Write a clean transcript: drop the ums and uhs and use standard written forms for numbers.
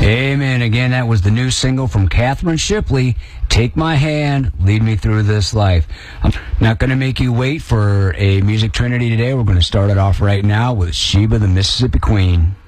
Amen. Again, that was the new single from Catherine Shipley, Take My Hand, Lead Me Through This Life. I'm not going to make you wait for a music trinity today. We're going to start it off right now with Sheba the Mississippi Queen.